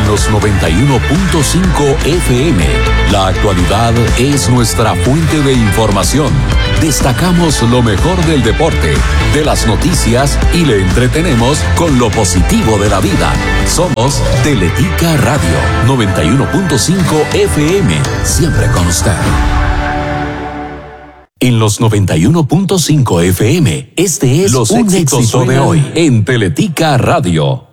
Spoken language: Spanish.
los 91.5 FM. La actualidad es nuestra fuente de información. Destacamos lo mejor del deporte, de las noticias y le entretenemos con lo positivo de la vida. Somos Teletica Radio 91.5 FM, siempre con usted. En los 91.5 FM, este es un éxito de hoy en Teletica Radio.